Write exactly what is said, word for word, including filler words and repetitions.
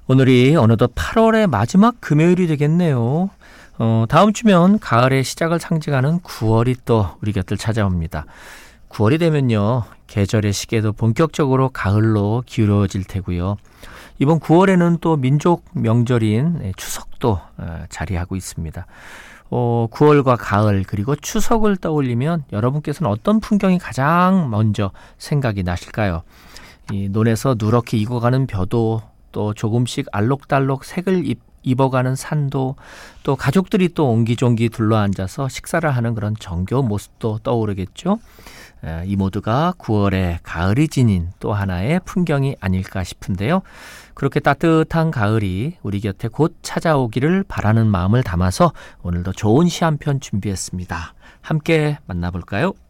오늘이 어느덧 팔월의 마지막 금요일이 되겠네요. 어, 다음 주면 가을의 시작을 상징하는 구월이 또 우리 곁을 찾아옵니다. 구월이 되면요, 계절의 시계도 본격적으로 가을로 기울어질 테고요. 이번 구월에는 또 민족 명절인 추석도 자리하고 있습니다. 어, 구월과 가을 그리고 추석을 떠올리면 여러분께서는 어떤 풍경이 가장 먼저 생각이 나실까요? 이 논에서 누렇게 익어가는 벼도, 또 조금씩 알록달록 색을 입, 입어가는 산도, 또 가족들이 또 옹기종기 둘러앉아서 식사를 하는 그런 정겨운 모습도 떠오르겠죠. 에, 이 모두가 구월의 가을이 지닌 또 하나의 풍경이 아닐까 싶은데요. 그렇게 따뜻한 가을이 우리 곁에 곧 찾아오기를 바라는 마음을 담아서 오늘도 좋은 시 한 편 준비했습니다. 함께 만나볼까요?